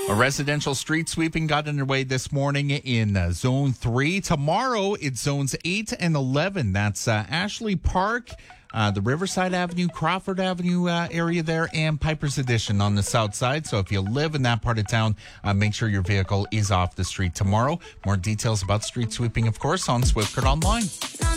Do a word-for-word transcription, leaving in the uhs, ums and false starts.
A residential street sweeping got underway this morning in uh, Zone three. Tomorrow, it's Zones eight and eleven. That's uh, Ashley Park, uh, the Riverside Avenue, Crawford Avenue uh, area there, and Piper's Addition on the south side. So if you live in that part of town, uh, make sure your vehicle is off the street tomorrow. More details about street sweeping, of course, on Swift Current Online.